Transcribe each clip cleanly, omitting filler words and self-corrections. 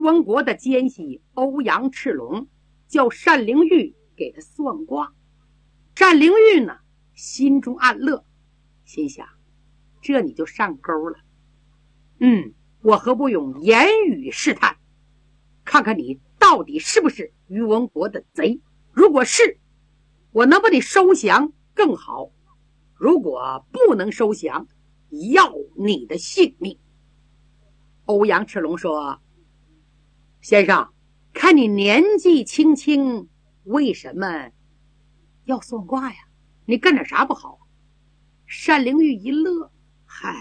文国的奸细欧阳赤龙叫单灵玉给他算卦。单灵玉呢，心中暗乐，心想这你就上钩了。我何不用言语试探，看看你到底是不是于文国的贼？如果是，我能把你收降更好；如果不能收降，要你的性命。欧阳赤龙说：先生，看你年纪轻轻，为什么要算卦呀？你干点啥不好？单灵玉一乐，嗨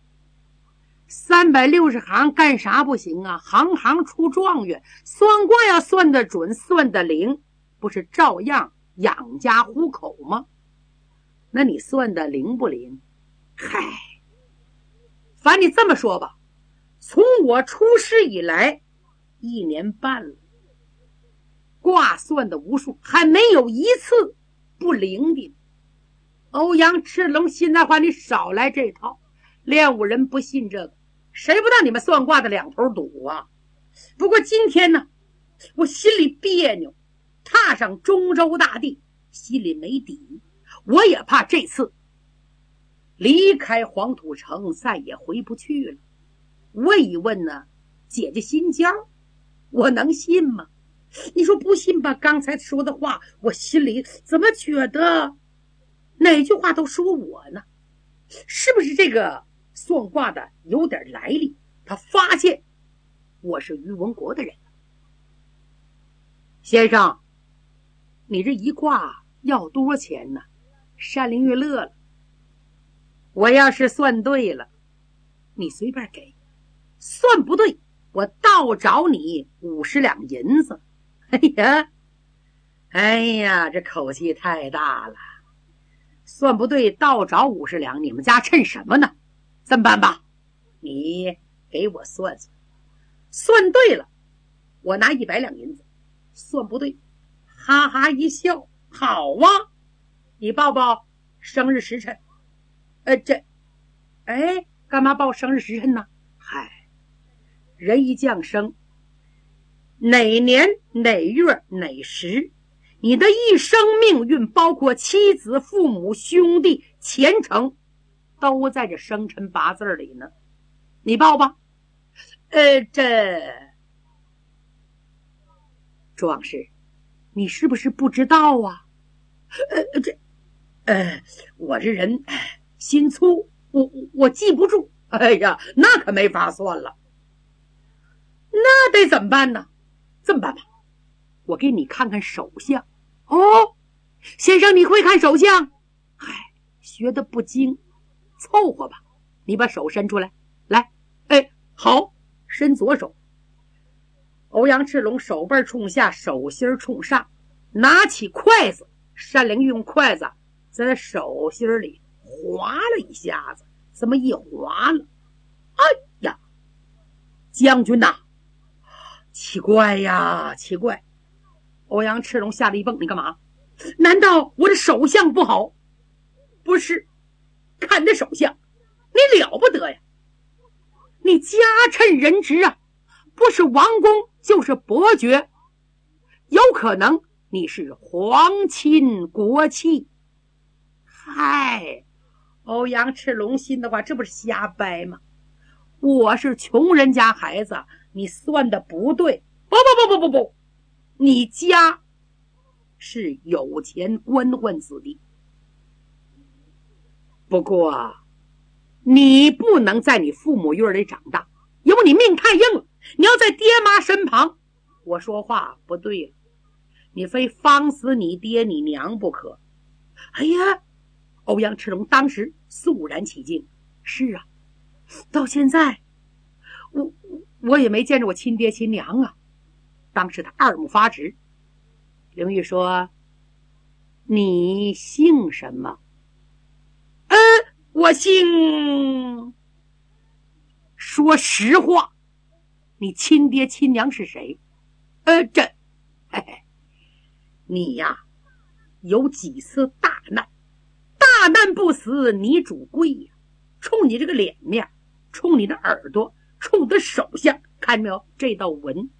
，360行干啥不行啊？行行出状元，算卦要算得准，算得灵，不是照样养家糊口吗？那你算得灵不灵？嗨，反你这么说吧，从我出师以来1年半了，卦算的无数，还没有一次不灵的。欧阳赤龙心的话，你少来这套，练武人不信这个，谁不知道你们算卦的两头堵啊？不过今天呢，我心里别扭，踏上中州大地，心里没底，我也怕这次离开黄土城再也回不去了。问一问呢，姐姐心焦，我能信吗？你说不信吧，刚才说的话，我心里怎么觉得哪句话都说我呢？是不是这个算卦的有点来历？他发现我是于文国的人。先生，你这一卦要多少钱呢？单灵玉乐了，我要是算对了，你随便给；算不对，我倒找你50两银子。哎呀，这口气太大了。算不对，倒找50两，你们家趁什么呢？这么办吧，你给我算算，算对了，我拿100两银子；算不对，哈哈一笑，好啊，你报报生日时辰。干嘛报生日时辰呢？嗨，人一降生，哪年哪月哪时，你的一生命运，包括妻子、父母、兄弟、前程，都在这生辰八字里呢。你报吧。壮士，你是不是不知道啊？我这人心粗，我记不住。哎呀，那可没法算了。那得怎么办呢？这么办吧，我给你看看手相。哦，先生，你会看手相？嗨，学得不精，凑合吧。你把手伸出来，来，好，伸左手。欧阳赤龙手背冲下，手心冲上，拿起筷子，单灵玉用筷子在手心里划了一下子，这么一划了，哎呀，将军呐，奇怪呀，奇怪！欧阳赤龙吓得一蹦，你干嘛？难道我的手相不好？不是，看这手相，你了不得呀！你家趁人直啊，不是王公就是伯爵，有可能你是皇亲国戚。嗨，欧阳赤龙心的话，这不是瞎掰吗？我是穷人家孩子，你算的不对。不，你家是有钱官宦子弟，不过你不能在你父母院里长大，因为你命太硬了，你要在爹妈身旁。我说话不对了，你非方死你爹你娘不可。哎呀，欧阳赤龙当时肃然起敬，是啊，到现在我也没见着我亲爹亲娘啊。当时他二目发直。灵玉说：你姓什么？我姓……说实话，你亲爹亲娘是谁？你呀，有几次大难，大难不死你主贵呀！冲你这个脸面，冲你的耳朵，冲你的手相， 看见没有？这道文